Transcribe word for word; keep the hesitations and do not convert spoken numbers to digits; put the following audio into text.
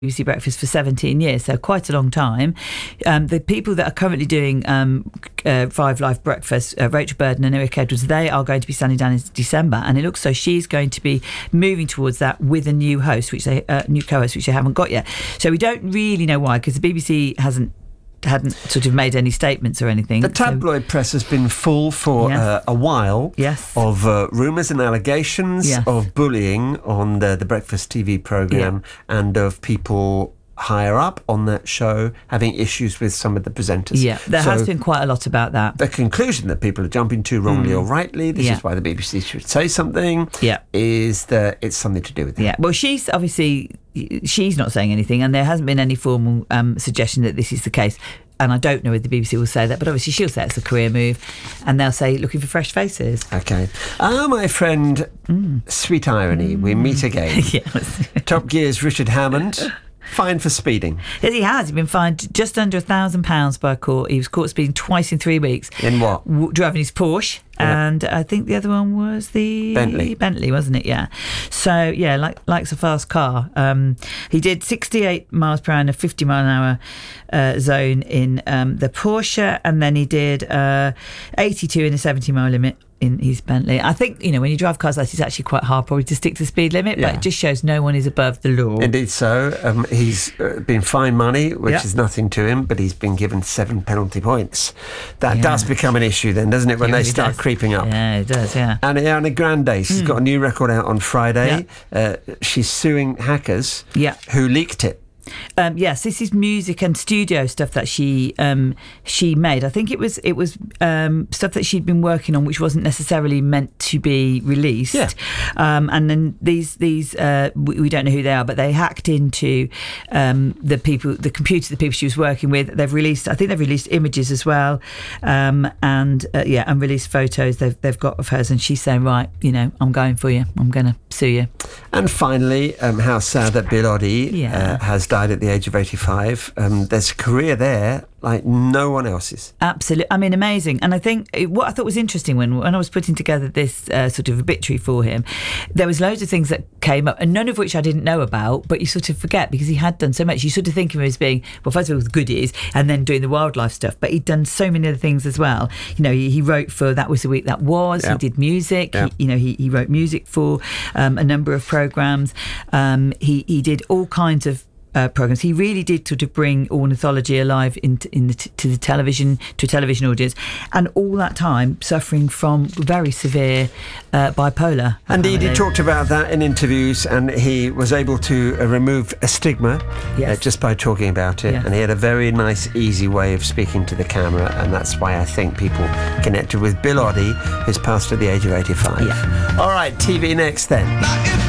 B B C Breakfast for seventeen years, so quite a long time. Um, the people that are currently doing um, uh, Five Live Breakfast, uh, Rachel Burden and Eric Edwards, they are going to be standing down in December, and it looks so she's going to be moving towards that with a new host, which they uh, new co-host, which they haven't got yet. So we don't really know why, because the B B C hasn't hadn't sort of made any statements or anything. The tabloid so, press has been full for yes. uh, a while yes. of uh, rumours and allegations yes. of bullying on the, the Breakfast T V programme yeah. and of people higher up on that show having issues with some of the presenters. Yeah, there so has been quite a lot about that. The conclusion that people are jumping to wrongly mm. or rightly, this yeah. is why the B B C should say something, yeah. is that it's something to do with that. Yeah, well, she's obviously, she's not saying anything, and there hasn't been any formal um, suggestion that this is the case. And I don't know if the B B C will say that, but obviously she'll say it's a career move, and they'll say looking for fresh faces. Okay. Ah, my friend, mm. sweet irony, mm. we meet again. Yes. Top Gear's Richard Hammond. Fined for speeding. Yes, he has. He's been fined just under a thousand pounds by a court. He was caught speeding twice in three weeks. In what? W- driving his Porsche. Yeah. And I think the other one was the Bentley. Bentley, wasn't it? Yeah. So yeah, like likes a fast car. Um, he did sixty-eight miles per hour in a fifty mile an hour uh, zone in um, the Porsche, and then he did uh, eighty-two in a seventy mile limit in his Bentley. I think, you know, when you drive cars like this, it's actually quite hard probably to stick to the speed limit, yeah. but it just shows no one is above the law. Indeed so. Um, he's uh, been fined money, which yep. is nothing to him, but he's been given seven penalty points. That yeah. does become an issue then, doesn't it, when it they really start does. creeping up? Yeah, it does, yeah. And Ariana Grande, she's mm. got a new record out on Friday. Yeah. Uh, she's suing hackers yeah. who leaked it. Um, yes, this is music and studio stuff that she um, she made. I think it was it was um, stuff that she'd been working on, which wasn't necessarily meant to be released. Yeah. Um, and then these these uh, we, we don't know who they are, but they hacked into um, the people, the computer, the people she was working with. They've released, I think they've released images as well, um, and uh, yeah, and released photos they've they've got of hers. And she's saying, right, you know, I'm going for you. I'm going to sue you. And finally, um, how sad that Bill Oddie yeah. uh, has died at the age of eighty-five. Um, there's a career there like no one else's. Absolutely. I mean, amazing. And I think it, what I thought was interesting when, when I was putting together this uh, sort of obituary for him, there was loads of things that came up, and none of which I didn't know about, but you sort of forget because he had done so much. You sort of think of him as being, well, first of all, the goodies, and then doing the wildlife stuff, but he'd done so many other things as well. You know, he, he wrote for That Was the Week That Was, yeah. he did music, yeah. he, you know, he, he wrote music for um, a number of programmes. Um, he, he did all kinds of Uh, programs. He really did sort of bring ornithology alive in, in the, to the television, to a television audience, and all that time suffering from very severe uh, bipolar. Indeed, he talked about that in interviews, and he was able to uh, remove a stigma yes. uh, just by talking about it. Yes. And he had a very nice, easy way of speaking to the camera, and that's why I think people connected with Bill Oddie, who's passed at the age of eighty-five. Yeah. All right, T V next then.